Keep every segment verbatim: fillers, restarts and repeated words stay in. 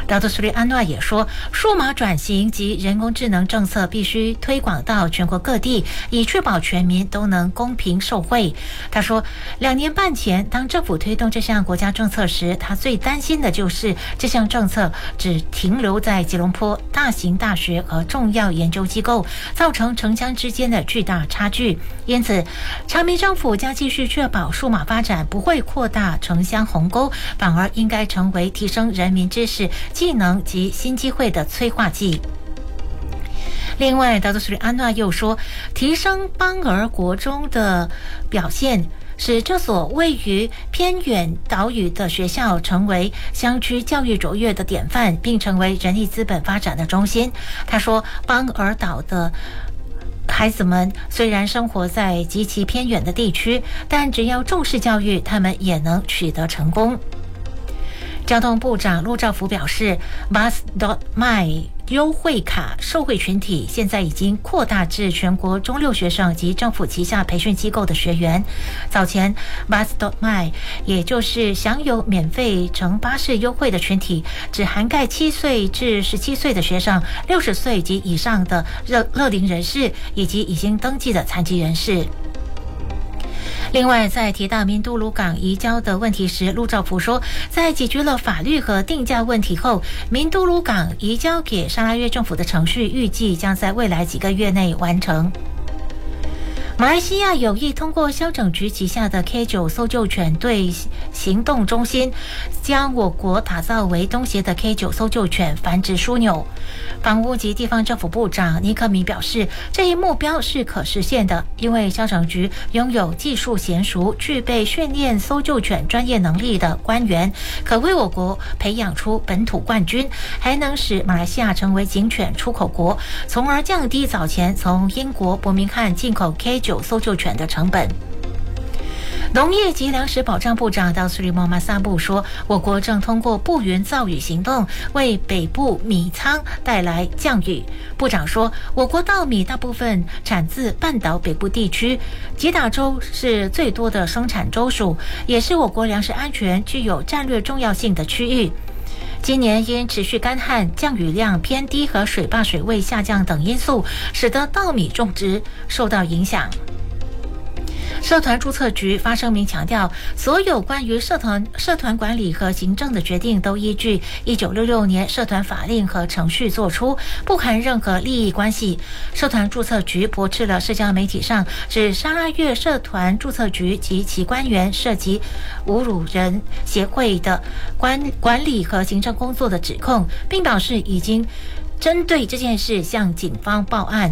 达多苏里安诺也说，数码转型及人工智能政策必须推广到全国各地，以确保全民都能公平受惠。他说，两年半前当政府推动这项国家政策时，他最担心的就是这项政策只停留在吉隆坡大型大学和重要研究机构，造成城乡之间的巨大差距。因此，长明政府将继续确保数码发展不会扩大城乡鸿沟，反而应该成为提升人民知识、技能及新机会的催化剂。另外，达多苏里安娜又说，提升邦尔国中的表现，使这所位于偏远岛屿的学校成为乡区教育卓越的典范，并成为人力资本发展的中心。他说，邦尔岛的孩子们虽然生活在极其偏远的地区，但只要重视教育，他们也能取得成功。交通部长陆兆福表示 ，Bus dot my 优惠卡受惠群体现在已经扩大至全国中六学生及政府旗下培训机构的学员。早前 Bus dot my 也就是享有免费乘巴士优惠的群体，只涵盖七岁至十七岁的学生、六十岁及以上的乐龄人士以及已经登记的残疾人士。另外，在提到明都鲁港移交的问题时，陆兆福说，在解决了法律和定价问题后，明都鲁港移交给沙拉越政府的程序预计将在未来几个月内完成。马来西亚有意通过消整局旗下的 K 九 搜救犬队行动中心，将我国打造为东协的 K 九 搜救犬繁殖枢纽。房屋及地方政府部长尼克米表示，这一目标是可实现的，因为消整局拥有技术娴熟、具备训练搜救犬专业能力的官员，可为我国培养出本土冠军，还能使马来西亚成为警犬出口国，从而降低早前从英国伯明翰进口 K 九 搜救犬的成本。农业及粮食保障部长道斯里莫马萨布说，我国正通过布云造雨行动为北部米仓带来降雨。部长说，我国稻米大部分产自半岛北部地区，吉打州是最多的生产州属，也是我国粮食安全具有战略重要性的区域。今年因持续干旱、降雨量偏低和水坝水位下降等因素，使得稻米种植受到影响。社团注册局发声明强调，所有关于社团社团管理和行政的决定都依据一九六六年社团法令和程序作出，不含任何利益关系。社团注册局驳斥了社交媒体上指沙拉越社团注册局及其官员涉及侮辱人协会的管管理和行政工作的指控，并表示已经针对这件事向警方报案。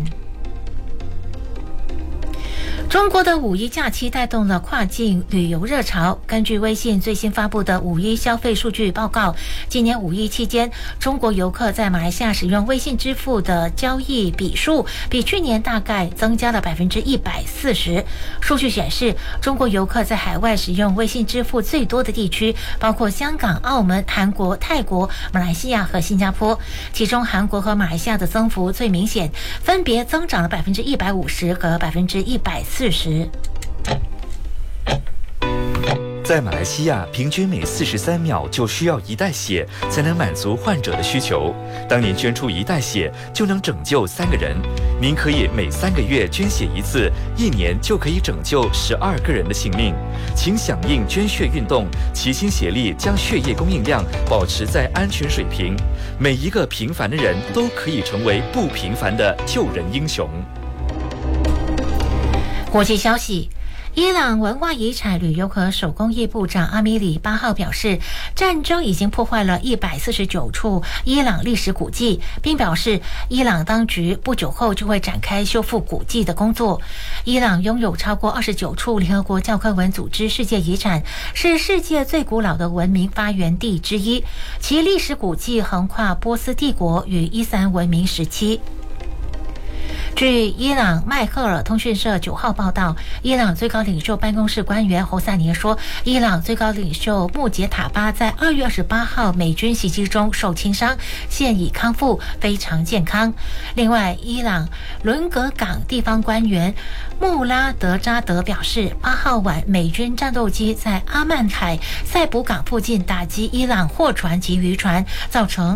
中国的五一假期带动了跨境旅游热潮。根据微信最新发布的五一消费数据报告，今年五一期间，中国游客在马来西亚使用微信支付的交易笔数比去年大概增加了百分之一百四十。数据显示，中国游客在海外使用微信支付最多的地区包括香港、澳门、韩国、泰国、马来西亚和新加坡，其中韩国和马来西亚的增幅最明显，分别增长了百分之一百五十和百分之一百四十。 在马来西亚，平均每四十三秒就需要一袋血才能满足患者的需求。当您捐出一袋血，就能拯救三个人。您可以每三个月捐血一次，一年就可以拯救十二个人的性命。请响应捐血运动，齐心协力将血液供应量保持在安全水平。每一个平凡的人都可以成为不平凡的救人英雄。 国际消息，伊朗文化遗产、旅游和手工艺部长阿米里八号表示，战争已经破坏了一百四十九处伊朗历史古迹，并表示伊朗当局不久后就会展开修复古迹的工作。伊朗拥有超过二十九处联合国教科文组织世界遗产，是世界最古老的文明发源地之一，其历史古迹横跨波斯帝国与伊斯兰文明时期。据伊朗迈赫尔通讯社九号报道，伊朗最高领袖办公室官员侯萨尼说，伊朗最高领袖穆杰塔巴在二月二十八号美军袭击中受轻伤，现已康复，非常健康。另外，伊朗伦格港地方官员穆拉德扎德表示，八号晚美军战斗机在阿曼海塞卜港附近打击伊朗货船及渔船，造成